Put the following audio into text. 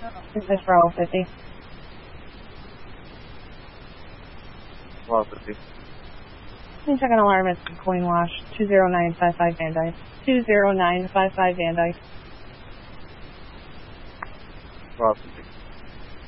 Is this row 50? Row 50. Let me check an alarm at Coin Wash, 20955 Van Dyke. 20955 Van Dyke. Row 50.